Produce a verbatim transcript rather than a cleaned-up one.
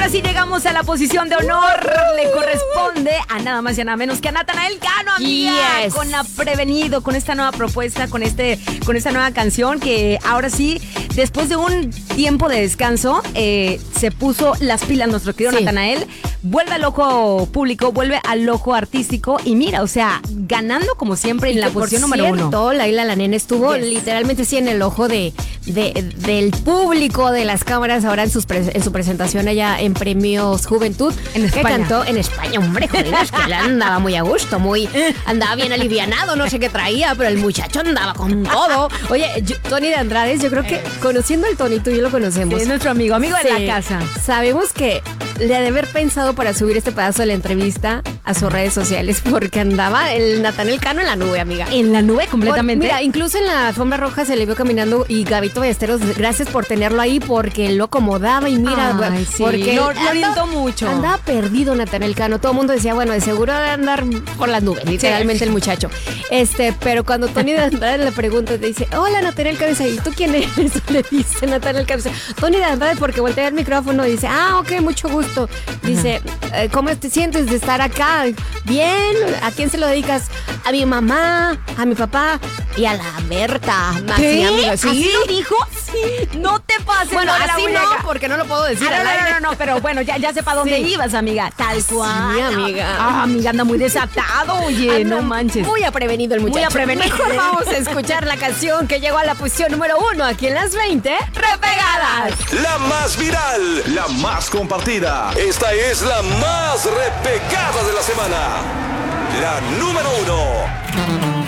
ahora sí llegamos a la posición de honor. Le corresponde a nada más y a nada menos que a Natanael Cano, amiga. Yes. Con la Prevenido, con esta nueva propuesta, con este, con esta nueva canción que ahora sí, después de un tiempo de descanso, eh, se puso las pilas nuestro querido sí. Natanael. Vuelve al ojo público, vuelve al ojo artístico y mira, o sea, ganando como siempre en la posición número uno. Todo, Laila la nena estuvo yes. literalmente sí en el ojo de, de del público, de las cámaras, ahora en, sus pre, en su presentación allá en Premios Juventud. En España. Que cantó en España, hombre, joder, es que él andaba muy a gusto, muy, andaba bien alivianado, no sé qué traía, pero el muchacho andaba con todo. Oye, yo, Tony de Andrade, yo creo que conociendo al Tony, tú y yo lo conocemos. Sí, es nuestro amigo, amigo sí. de la casa. Sabemos que le ha de haber pensado para subir este pedazo de la entrevista a sus redes sociales, porque andaba el Natanael Cano en la nube, amiga. En la nube completamente. Por, mira, incluso en la alfombra roja se le vio caminando y Gabito Ballesteros, gracias por tenerlo ahí, porque lo acomodaba y mira, Ay, sí. porque lo, lo orientó mucho. Andaba perdido Natanael Cano. Todo el mundo decía, bueno, de seguro de andar por las nubes, literalmente sí. el muchacho. Este, pero cuando Tony de Andrade le pregunta, te dice, hola Natanael Cano, ¿y tú quién eres? Le dice Natanael Cano, Tony de Andrade, porque voltea el micrófono y dice, ah, ok, mucho gusto. Dice, uh-huh. ¿cómo te sientes de estar acá? Bien, ¿a quién se lo dedicas? A mi mamá, a mi papá y a la Berta. ¿Qué? Amigo, ¿sí? ¿Así lo dijo? Sí. No te pases. Bueno, no así no, porque no lo puedo decir. Ah, no, no, no, no, no, pero bueno, ya, ya sepa dónde sí. ibas, amiga. Tal cual. Sí, amiga. Ah, amiga, anda muy desatado, oye, anda no manches. Muy aprevenido el muchacho. Muy aprevenido. Mejor vamos a escuchar la canción que llegó a la posición número uno aquí en las veinte Repegadas. La más viral, la más compartida. Esta es la más repegada de la semana. La número uno.